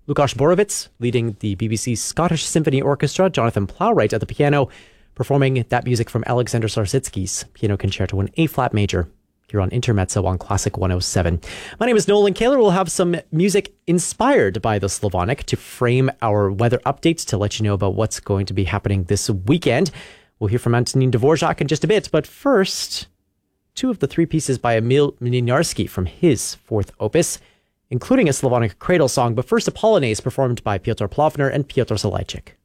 Lukáš Borovic leading the BBC Scottish Symphony Orchestra, Jonathan Plowright at the piano, performing that music from Alexander Sarsitsky's Piano Concerto in A-flat major here on Intermezzo on Classic 107. My name is Nolan Kaler. We'll have some music inspired by the Slavonic to frame our weather updates to let you know about what's going to be happening this weekend. We'll hear from Antonin Dvorak in just a bit, but first, two of the three pieces by Emil Mlynarski from his fourth opus, including a Slavonic cradle song, but first a Polonaise performed by Piotr Plofner and Piotr Zalajczyk.